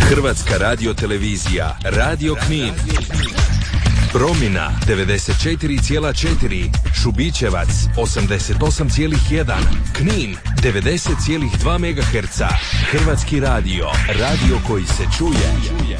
Hrvatska radiotelevizija, Radio Knin. Promina 94,4, Šubićevac 88,1, Knin 90,2 MHz. Hrvatski radio, radio koji se čuje.